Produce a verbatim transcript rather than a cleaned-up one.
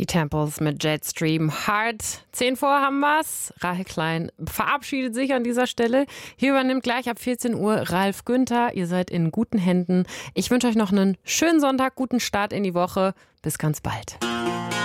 Temples mit Jetstream Hard. Zehn vor haben wir's. Rahel Klein verabschiedet sich an dieser Stelle. Hier übernimmt gleich ab vierzehn Uhr Ralf Günther. Ihr seid in guten Händen. Ich wünsche euch noch einen schönen Sonntag, guten Start in die Woche. Bis ganz bald.